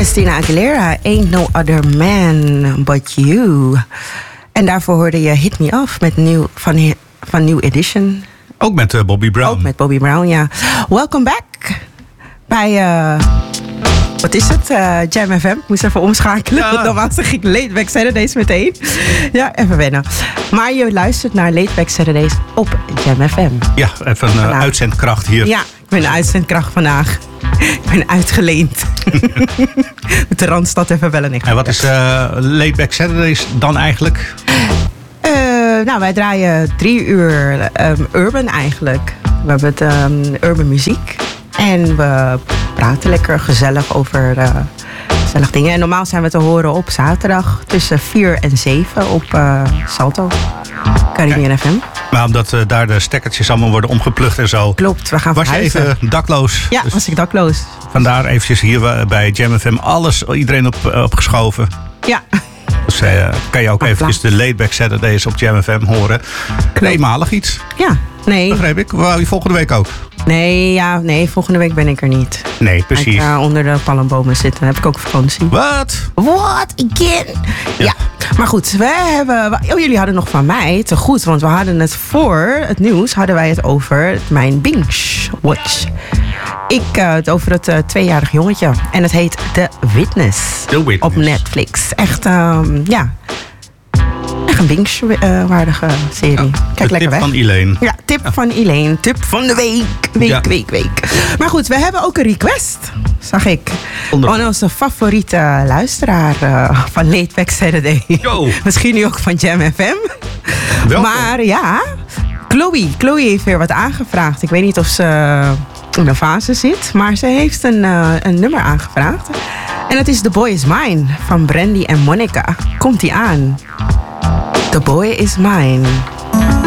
Christina Aguilera, Ain't No Other Man But You. En daarvoor hoorde je Hit Me Off met van New Edition. Ook met Bobby Brown. Ook met Bobby Brown, ja. Welcome back bij... wat is het? Jam FM. Ik moest even omschakelen. Ja. Normaal zeg ik Late Back Saturdays meteen. Ja, even wennen. Maar je luistert naar Late Back Saturdays op Jam FM. Ja, even een uitzendkracht hier. Ja, ik ben de uitzendkracht vandaag. Ik ben uitgeleend. Moet de Randstad even bellen. En wat is Late Back Saturdays dan eigenlijk? Nou, wij draaien 3 uur urban eigenlijk. We hebben het urban muziek. En we praten lekker gezellig over gezellig dingen. En normaal zijn we te horen op zaterdag tussen 4 en 7 op Salto. Caribbean FM. Maar omdat daar de stekkertjes allemaal worden omgeplucht en zo. Klopt, we gaan was verhuizen. Je even dakloos? Ja, dus was ik dakloos. Vandaar eventjes hier bij Jam FM iedereen opgeschoven. Ja. Dus kan je ook eventjes de Late Back Saturdays op Jam FM horen. Eenmalig iets. Ja, nee. Begreep ik. Wou je volgende week ook? Nee, volgende week ben ik er niet. Nee, precies. Ik ga onder de palmbomen zitten. Dan heb ik ook vakantie. Wat? What? Again? Ja. Maar goed, jullie hadden nog van mij te goed. Want we hadden het voor het nieuws hadden wij het over mijn binge watch. Het over het 2-jarig jongetje. En het heet The Witness. The Witness. Op Netflix. Echt, echt een binge-waardige serie. Kijk lekker weg. Tip van Elaine. Ja, tip van Elaine. Tip van de week. Maar goed, we hebben ook een request. Zag ik. Van onze favoriete luisteraar van Late Back Saturday. Misschien nu ook van Jam FM. Welkom. Maar ja, Chloe heeft weer wat aangevraagd. Ik weet niet of ze in de fase zit. Maar ze heeft een nummer aangevraagd. En dat is The Boy Is Mine van Brandy en Monica. Komt-ie aan. The Boy Is Mine.